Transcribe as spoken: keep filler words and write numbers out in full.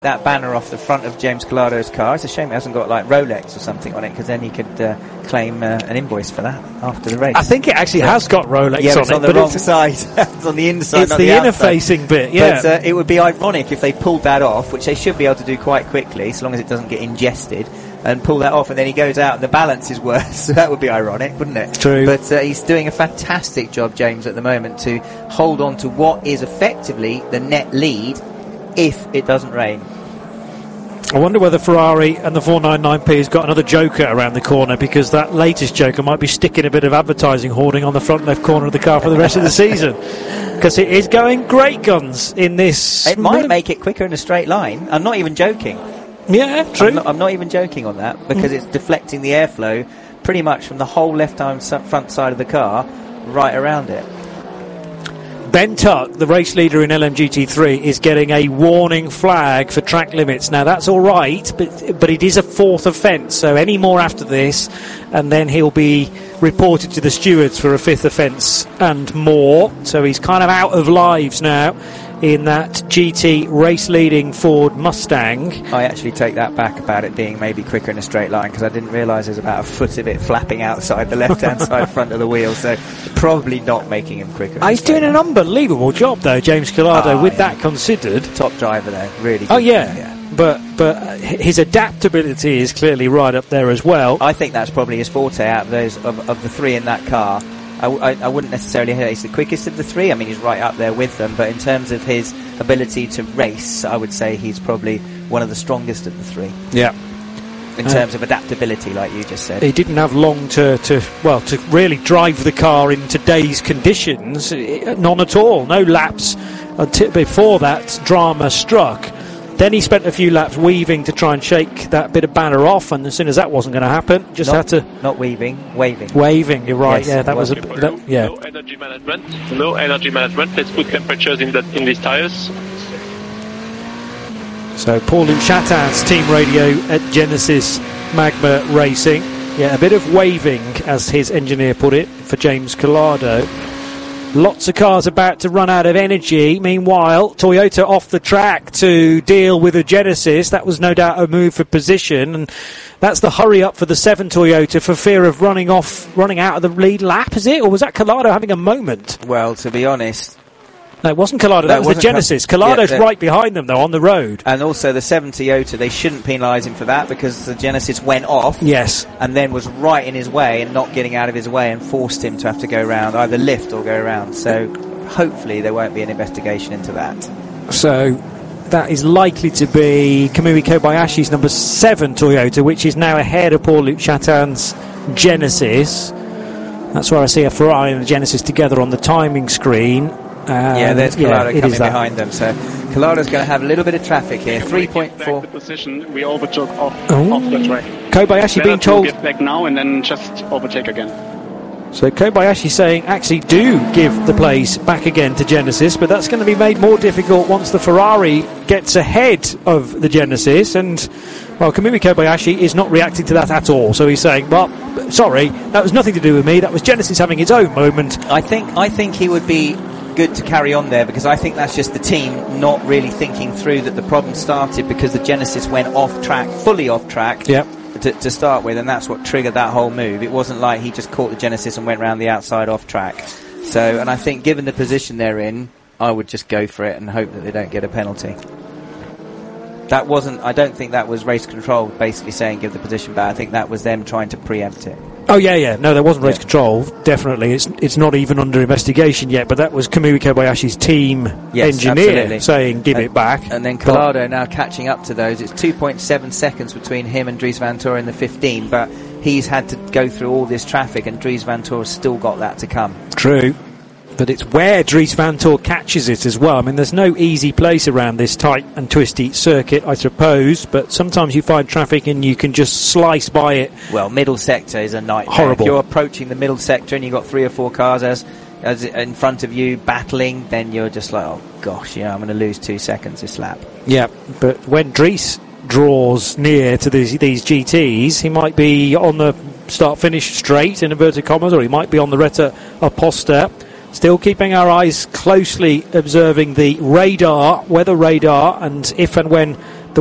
that banner off the front of James Colado's car. It's a shame it hasn't got like Rolex or something on it, because then he could uh, claim uh, an invoice for that after the race. I think it actually yeah. has got Rolex yeah, on it's it, on the but wrong it's side. It's on the inside, it's not the, the inner outside. facing bit. Yeah, but uh, it would be ironic if they pulled that off, which they should be able to do quite quickly, so long as it doesn't get ingested, and pull that off, and then he goes out and the balance is worse. So that would be ironic, wouldn't it? True. But uh, he's doing a fantastic job, James, at the moment, to hold on to what is effectively the net lead if it doesn't rain. I wonder whether Ferrari and the four ninety-nine P has got another joker around the corner, because that latest joker might be sticking a bit of advertising hoarding on the front left corner of the car for the rest of the season, because it is going great guns in this. It might make it quicker in a straight line. I'm not even joking. Yeah, true. I'm not, I'm not even joking on that, because mm. it's deflecting the airflow pretty much from the whole left-hand front side of the car right around it. Ben Tuck, the race leader in L M G T three, is getting a warning flag for track limits. Now, that's all right, but but it is a fourth offence, so any more after this, and then he'll be reported to the stewards for a fifth offence and more. So he's kind of out of lives now in that G T race-leading Ford Mustang. I actually take that back about it being maybe quicker in a straight line, because I didn't realise there's about a foot of it flapping outside the left-hand side front of the wheel, so probably not making him quicker. Oh, he's doing line. An unbelievable job, though, James Collado, oh, with yeah. that considered. Top driver, though, really good. Oh, yeah. yeah. But but his adaptability is clearly right up there as well. I think that's probably his forte out of those of, of the three in that car. I, I, I wouldn't necessarily say he's the quickest of the three. I mean, he's right up there with them. But in terms of his ability to race, I would say he's probably one of the strongest of the three. Yeah. In uh, terms of adaptability, like you just said. He didn't have long to, to, well, to really drive the car in today's conditions. None at all. No laps until before that drama struck. Then he spent a few laps weaving to try and shake that bit of banner off, and as soon as that wasn't going to happen, just not, had to... Not weaving, waving. Waving, you're right, yes, yeah, that was a... Okay, that, yeah. No energy management, no energy management, let's put temperatures in, the, in these tyres. So Paul-Luc Chatin's team radio at Genesis Magma Racing. Yeah, a bit of waving, as his engineer put it, for James Collado. Lots of cars about to run out of energy. Meanwhile, Toyota off the track to deal with a Genesis. That was no doubt a move for position, and that's the hurry up for the seven Toyota for fear of running off, running out of the lead lap, is it? Or was that Collado having a moment? Well, to be honest... No, it wasn't Collado, that no, was the Genesis. Col- Collado's yeah, right behind them, though, on the road. And also the seven Toyota, they shouldn't penalise him for that, because the Genesis went off. Yes. And then was right in his way and not getting out of his way, and forced him to have to go round, either lift or go round. So hopefully there won't be an investigation into that. So that is likely to be Kamui Kobayashi's number seven Toyota, which is now ahead of Paul-Luc Chatin's Genesis. That's where I see a Ferrari and a Genesis together on the timing screen. Um, yeah, there's Collado yeah, coming behind them. So Collado's going to have a little bit of traffic here. three point four. The position we overtook off, oh. off the track. Kobayashi Better being told. Get back now and then just overtake again. So Kobayashi saying, actually do give the place back again to Genesis, but that's going to be made more difficult once the Ferrari gets ahead of the Genesis. And well, Kamui Kobayashi is not reacting to that at all. So he's saying, well, sorry, that was nothing to do with me. That was Genesis having its own moment. I think I think he would be good to carry on there, because I think that's just the team not really thinking through that the problem started because the Genesis went off track, fully off track yep. to, to start with, and that's what triggered that whole move. It wasn't like he just caught the Genesis and went round the outside off track. So, and I think given the position they're in, I would just go for it and hope that they don't get a penalty. That wasn't, I don't think that was race control basically saying give the position back. I think that was them trying to preempt it. Oh yeah, yeah. No, there wasn't race yeah. control. Definitely, it's it's not even under investigation yet. But that was Kamui Kobayashi's team yes, engineer absolutely. saying, "Give and, it back." And then Collado now catching up to those. It's two point seven seconds between him and Dries Vanthoor in the fifteen. But he's had to go through all this traffic, and Dries Vanthoor's still got that to come. True. But it's where Dries Vanthoor catches it as well. I mean, there's no easy place around this tight and twisty circuit, I suppose, but sometimes you find traffic and you can just slice by it. Well, middle sector is a nightmare. Horrible. If you're approaching the middle sector and you've got three or four cars as, as in front of you battling, then you're just like, oh gosh, yeah, I'm going to lose two seconds this lap. Yeah, but when Dries draws near to these, these G Ts, he might be on the start-finish straight, in inverted commas, or he might be on the Retta Opposta. Still keeping our eyes closely observing the radar, weather radar, and if and when